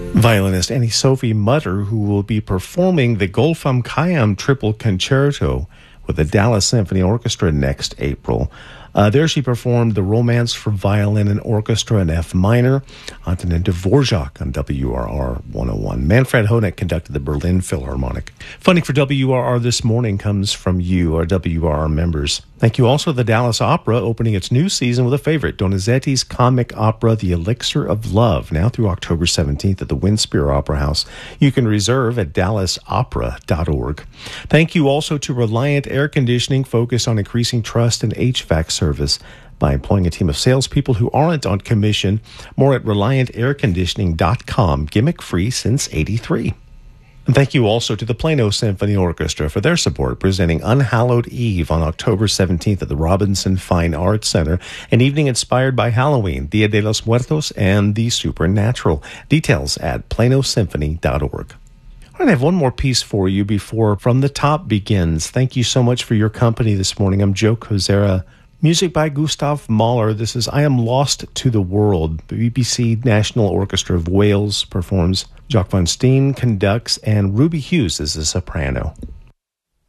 Violinist Annie-Sophie Mutter, who will be performing the Golfam Khayyam Triple Concerto with the Dallas Symphony Orchestra next April. There she performed the Romance for Violin and Orchestra in F minor, Antonin Dvorak on WRR 101. Manfred Honeck conducted the Berlin Philharmonic. Funding for WRR this morning comes from you, our WRR members. Thank you also to the Dallas Opera, opening its new season with a favorite, Donizetti's comic opera, The Elixir of Love, now through October 17th at the Winspear Opera House. You can reserve at dallasopera.org. Thank you also to Reliant Air Conditioning, focused on increasing trust in HVAC service by employing a team of salespeople who aren't on commission. More at ReliantAirConditioning.com. Gimmick-free since '83. And thank you also to the Plano Symphony Orchestra for their support, presenting Unhallowed Eve on October 17th at the Robinson Fine Arts Center, an evening inspired by Halloween, Dia de los Muertos, and the supernatural. Details at planosymphony.org. I have one more piece for you before From the Top begins. Thank you so much for your company this morning. I'm Joe Kozera. Music by Gustav Mahler. This is I Am Lost to the World. The BBC National Orchestra of Wales performs. Jock Van Steen conducts, and Ruby Hughes is the soprano.